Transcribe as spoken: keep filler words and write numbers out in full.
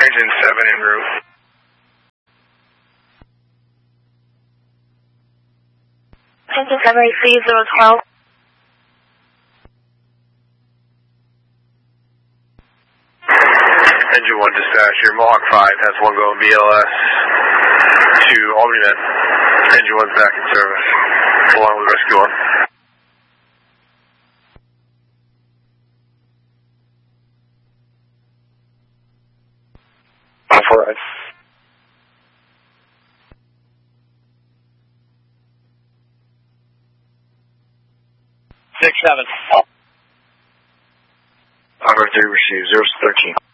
engine seven en route. Engine seven eight three zero twelve. Engine one dispatch, your Mohawk five has one going B L S to Albany Met. Engine one's back in service, along with rescue one. Alright. Six seven. Operator three received, zero thirteen.